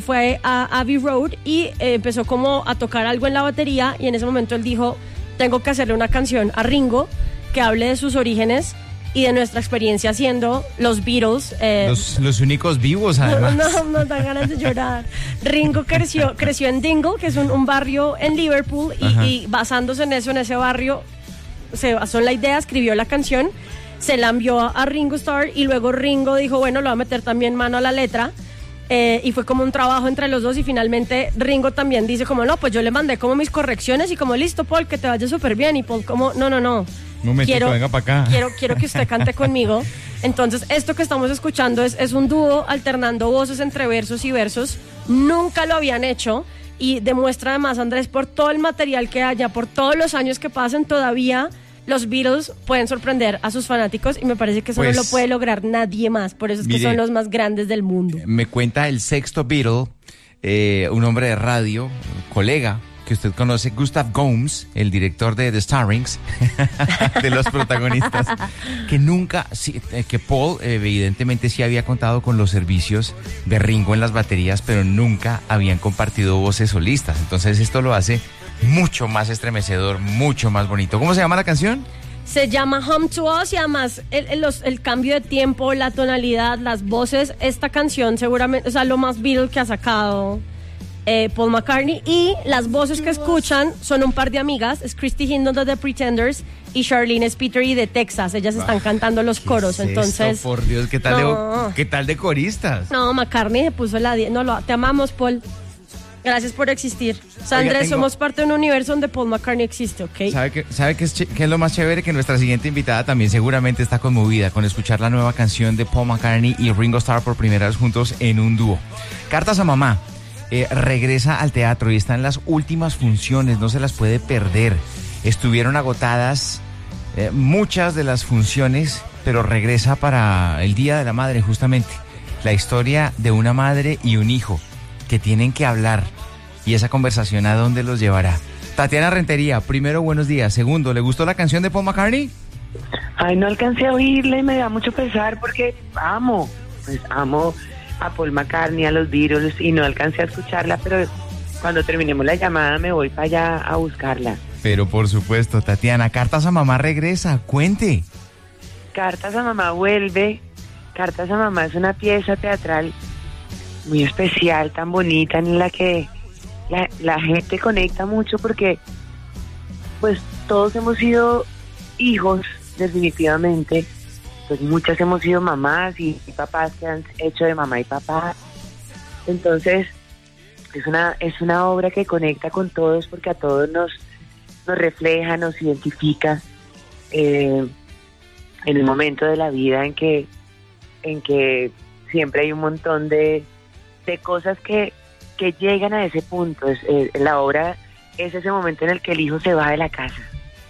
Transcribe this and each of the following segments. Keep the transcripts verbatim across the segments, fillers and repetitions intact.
fue a Abbey Road y eh, empezó como a tocar algo en la batería, y en ese momento él dijo, tengo que hacerle una canción a Ringo que hable de sus orígenes y de nuestra experiencia haciendo los Beatles. Eh, los, los únicos vivos, además. No, no, no da ganas de llorar. Ringo creció, creció en Dingle, que es un, un barrio en Liverpool, y, y basándose en eso, en ese barrio, se basó en la idea, escribió la canción, se la envió a Ringo Starr, y luego Ringo dijo, bueno, le va a meter también mano a la letra, eh, y fue como un trabajo entre los dos, y finalmente Ringo también dice como, no, pues yo le mandé como mis correcciones, y como, listo, Paul, que te vaya súper bien, y Paul como, no, no, no. Un momentito, quiero, venga para acá. Quiero, quiero que usted cante conmigo. Entonces, esto que estamos escuchando es, es un dúo alternando voces entre versos y versos. Nunca lo habían hecho, y demuestra además, Andrés, por todo el material que haya, por todos los años que pasen, todavía los Beatles pueden sorprender a sus fanáticos, y me parece que eso pues, no lo puede lograr nadie más. Por eso es mire, que son los más grandes del mundo. Me cuenta el sexto Beatle, eh, un hombre de radio, colega, que usted conoce, Gustav Gomes, el director de The Starrings, de los protagonistas, que nunca, sí, que Paul evidentemente sí había contado con los servicios de Ringo en las baterías, pero nunca habían compartido voces solistas. Entonces esto lo hace mucho más estremecedor, mucho más bonito. ¿Cómo se llama la canción? Se llama Home to Us, y además el, el, los, el cambio de tiempo, la tonalidad, las voces, esta canción seguramente, o sea, lo más Beatle que ha sacado Eh, Paul McCartney, y las voces que escuchan son un par de amigas, es Christy Hindon de The Pretenders y Charlene Spiteri de Texas. Ellas bah, están cantando los coros, es entonces esto, por Dios, ¿qué tal, no. de, ¿qué tal de coristas? No, McCartney se puso la die- no, lo, te amamos, Paul. Gracias por existir. O sea, Oiga, Andrés, tengo... somos parte de un universo donde Paul McCartney existe, ¿ok? ¿Sabe qué sabe qué es, ch- qué es lo más chévere? Que nuestra siguiente invitada también seguramente está conmovida con escuchar la nueva canción de Paul McCartney y Ringo Starr por primera vez juntos en un dúo. Cartas a mamá. Eh, regresa al teatro y está en las últimas funciones, no se las puede perder. Estuvieron agotadas eh, muchas de las funciones, pero regresa para el Día de la Madre, justamente. La historia de una madre y un hijo que tienen que hablar, y esa conversación ¿a dónde los llevará? Tatiana Rentería, primero, buenos días. Segundo, ¿le gustó la canción de Paul McCartney? Ay, no alcancé a oírla y me da mucho pesar porque amo, pues amo a Paul McCartney, a los Beatles, y no alcancé a escucharla, pero cuando terminemos la llamada me voy para allá a buscarla. Pero por supuesto, Tatiana, Cartas a Mamá regresa, cuente. Cartas a Mamá vuelve. Cartas a Mamá es una pieza teatral muy especial, tan bonita, en la que la, la gente conecta mucho, porque pues todos hemos sido hijos, definitivamente. Pues muchas hemos sido mamás y papás que han hecho de mamá y papá. Entonces es una es una obra que conecta con todos, porque a todos nos nos refleja, nos identifica eh, en un momento de la vida en que en que siempre hay un montón de de cosas que que llegan a ese punto. Es, eh, la obra es ese momento en el que el hijo se va de la casa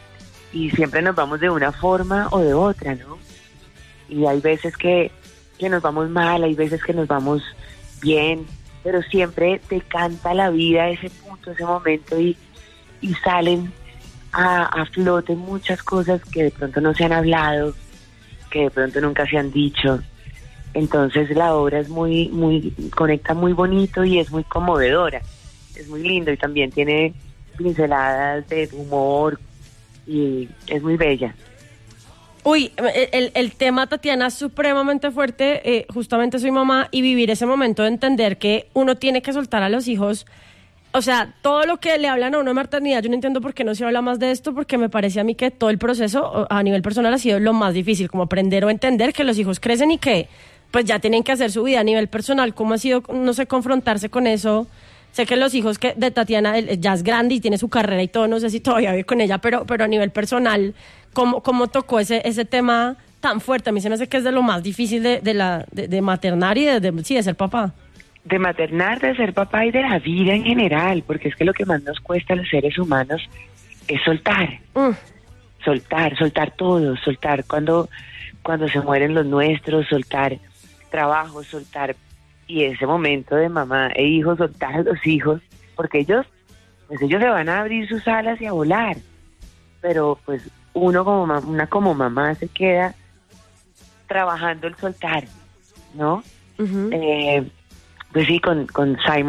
y siempre nos vamos de una forma o de otra, ¿no? Y hay veces que, que nos vamos mal, hay veces que nos vamos bien, pero siempre te canta la vida ese punto, ese momento, y, y salen a, a flote muchas cosas que de pronto no se han hablado, que de pronto nunca se han dicho. Entonces la obra es muy, muy, conecta muy bonito y es muy conmovedora, es muy lindo, y también tiene pinceladas de humor y es muy bella. Uy, el, el tema, Tatiana, es supremamente fuerte. Eh, justamente soy mamá, y vivir ese momento de entender que uno tiene que soltar a los hijos. O sea, todo lo que le hablan a uno de maternidad, yo no entiendo por qué no se habla más de esto, porque me parece a mí que todo el proceso a nivel personal ha sido lo más difícil, como aprender o entender que los hijos crecen y que pues ya tienen que hacer su vida a nivel personal. ¿Cómo ha sido, no sé, confrontarse con eso? Sé que los hijos que de Tatiana él, ya es grande y tiene su carrera y todo, no sé si todavía vive con ella, pero, pero a nivel personal, ¿cómo, cómo tocó ese, ese tema tan fuerte? A mí se me hace que es de lo más difícil de, de, la, de, de maternar y de, de, sí, de ser papá. De maternar, de ser papá y de la vida en general, porque es que lo que más nos cuesta a los seres humanos es soltar. Mm. Soltar, soltar todo, soltar cuando, cuando se mueren los nuestros, soltar trabajo, soltar, y ese momento de mamá e hijo, soltar a los hijos, porque ellos, pues ellos se van a abrir sus alas y a volar, pero pues uno como ma- una como mamá se queda trabajando el soltar, ¿no? Uh-huh. Eh, pues sí, con, con Simon